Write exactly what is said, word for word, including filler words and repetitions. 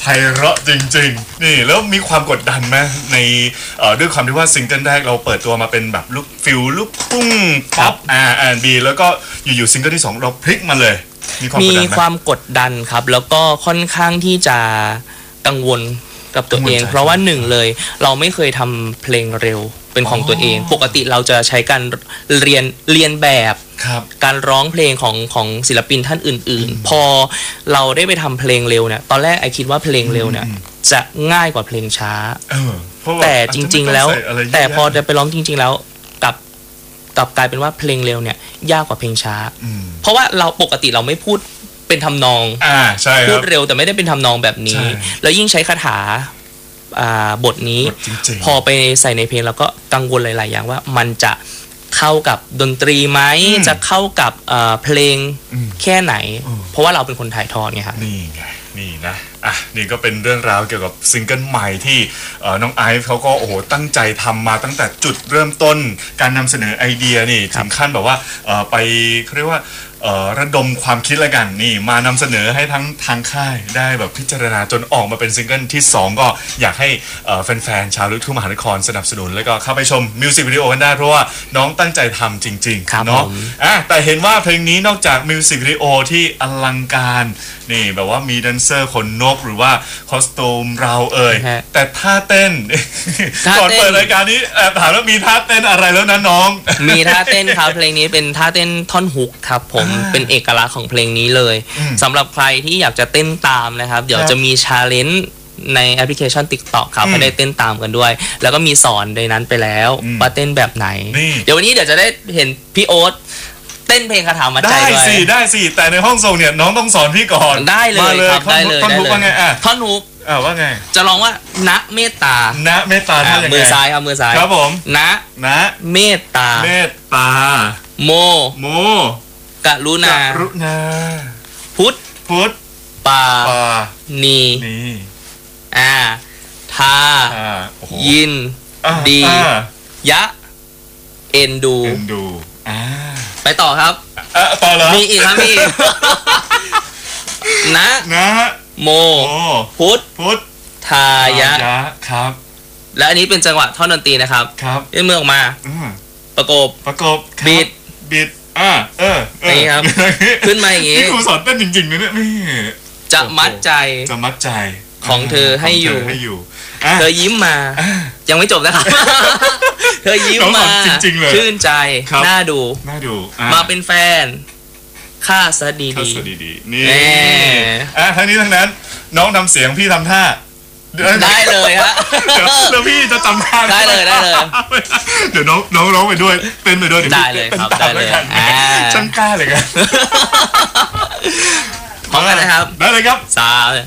เราะจริงๆนี่แล้วมีความกดดันไหมในเอ่อด้วยความที่ว่าซิงเกิลแรกเราเปิดตัวมาเป็นแบบลูกฟิลลูกทุ่งป๊อปอาร์แอนด์บีแล้วก็อยู่ๆซิงเกิลที่สองเราพลิกมาเลยมีความกดดันไหมมีความกดดันครับแล้วก็ค่อนข้างที่จะกังวลกับตัวเองเพราะว่าหนึ่งเลยเราไม่เคยทำเพลงเร็วเป็นของตัวเองปกติเราจะใช้การเรียนเรียนแบบการร้องเพลงของของศิลปินท่านอื่นๆพอเราได้ไปทำเพลงเร็วเนี่ยตอนแรกไอคิดว่าเพลงเร็วเนี่ยจะง่ายกว่าเพลงช้าแต่จริงๆแล้วแต่พอจะไปร้องจริงๆแล้วกับกลับกลายเป็นว่าเพลงเร็วเนี่ยยากกว่าเพลงช้าเพราะว่าเราปกติเราไม่พูดเป็นทำนองพูดเร็วแต่ไม่ได้เป็นทำนองแบบนี้แล้วยิ่งใช้คาถาบทนี้พอไปใส่ในเพลงแล้วก็กังวลหลายๆอย่างว่ามันจะเข้ากับดนตรีไหมจะเข้ากับเพลงแค่ไหนเพราะว่าเราเป็นคนถ่ายทอดไงครับนี่ไงนี่นะอ่ะนี่ก็เป็นเรื่องราวเกี่ยวกับซิงเกิลใหม่ที่น้องไอซ์เขาก็โอ้โหตั้งใจทำมาตั้งแต่จุดเริ่มต้นการนำเสนอไอเดียนี่ถึงขั้นแบบว่าไปเขาเรียกว่าระดมความคิดละกันนี่มานำเสนอให้ทั้งทางค่ายได้แบบพิจารณาจนออกมาเป็นซิงเกิลที่สองก็อยากให้แฟนๆชาวลูกทุ่งมหานครสนับสนุนแล้วก็เข้าไปชมมิวสิกวิดีโอกันได้เพราะว่าน้องตั้งใจทำจริงๆเนาะอ่ะแต่เห็นว่าเพลงนี้นอกจากมิวสิกวิดีโอที่อลังการนี่แบบว่ามีแดนเซอร์ขนนกหรือว่าคอสตูมเราเอ่ยแต่ท่าเต้นก่อนเปิดรายการนี้แอบถามว่ามีท่าเต้นอะไรแล้วนะน้องมีท่าเต้นครับเพลงนี้เป็นท่าเต้นท่อนฮุกครับผมเป็นเอกลักษณ์ของเพลงนี้เลยสำหรับใครที่อยากจะเต้นตามนะครับเดี๋ยวจะมีชาเลนจ์ในแอปพลิเคชัน TikTok ครับให้ได้เต้นตามกันด้วยแล้วก็มีสอนในนั้นไปแล้วว่าเต้นแบบไหนเดี๋ยววันนี้เดี๋ยวจะได้เห็นพี่โอ๊ตเต้นเพลงคาถามัดใจด้วยได้สิได้สิแต่ในห้องส่งเนี่ยน้องต้องสอนพี่ก่อนได้เลยครับได้เลยท่อนฮุกว่าไงอ่ะท่อนฮุกอ่าว่าไงจะลองว่าณเมตตาณเมตตาท่ายังไงมือซ้ายครับมือซ้ายครับผมณณเมตตาเมตตาโมโมกรุณากรุณาพุทธพุทธปานีนี่อ่าทายินดียะเอ็นดูเอ็นดูอ่าไปต่อครับอ่ะต่อเหรอมีอีกครับมีอีกนะนะโมพุทธพุทธทายะครับและอันนี้เป็นจังหวะท่อนดนตรีนะครับครับยื่นมือออกมาประกบประกบบิดบิดอ่าเออนี่ครับขึ้นมาอย่างนี้นี่ครูสอนเต้นจริงๆนะเนี่ยนี่จะมัดใจจะมัดใจของเธอให้อยู่เธอยิ้มมายังไม่จบนะครับเธอยิ้มมาชื่นใจน่าดูน่าดูมาเป็นแฟนค่าซะดีดีนี่อ่ะทั้งนี้ทั้งนั้นน้องทำเสียงพี่ทำท่าได้เลยฮะเดี๋ยวพี่จะจำท่าได้เลยได้เลยเดี๋ยวน้องน้องร้องไปด้วยเต้นไปด้วยได้เลยครับได้เลยช่างกล้าเลยกันพร้อมกันนะครับได้เลยครับสาม